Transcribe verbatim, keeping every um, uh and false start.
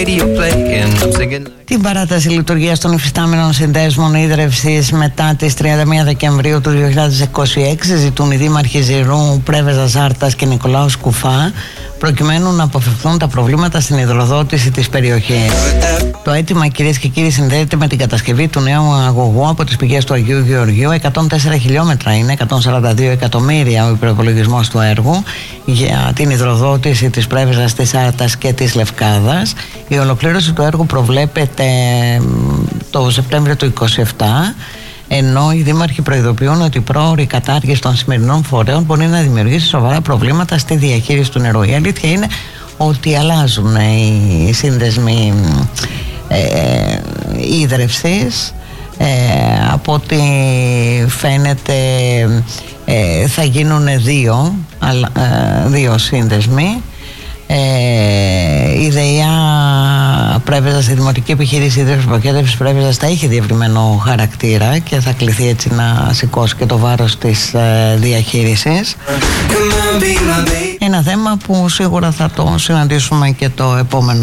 Την παράταση λειτουργίας των υφιστάμενων συνδέσμων ίδρευσης μετά τις τριάντα μία Δεκεμβρίου του δύο χιλιάδες είκοσι έξι ζητούν οι δήμαρχοι Ζηρού, Πρέβεζα Ζάρτας και Νικολάου Σκουφά προκειμένου να αποφευθούν τα προβλήματα στην υδροδότηση της περιοχής. Το αίτημα, κυρίες και κύριοι, συνδέεται με την κατασκευή του νέου αγωγού από τις πηγές του Αγίου Γεωργίου. εκατόν τέσσερα χιλιόμετρα είναι, εκατόν σαράντα δύο εκατομμύρια ο υπερυπολογισμός του έργου για την υδροδότηση της Πρέβεζας, της Άρτας και της Λευκάδας. Η ολοκλήρωση του έργου προβλέπεται το Σεπτέμβριο του είκοσι επτά, ενώ οι δήμαρχοι προειδοποιούν ότι η πρόωρη κατάργηση των σημερινών φορέων μπορεί να δημιουργήσει σοβαρά προβλήματα στη διαχείριση του νερού. Η αλήθεια είναι ότι αλλάζουν οι σύνδεσμοι ε, ίδρευσης. Ε, από ό,τι φαίνεται ε, θα γίνουν δύο, ε, δύο σύνδεσμοι. Ε, η ΔΕΙΑ Πρέβεζα, στη Δημοτική Επιχείρηση Ίδρυυσης Προκέντευσης Πρέβεζας, θα έχει διευρυμένο χαρακτήρα και θα κληθεί έτσι να σηκώσει και το βάρος της ε, διαχείρισης. Ένα θέμα που σίγουρα θα το συναντήσουμε και το επόμενο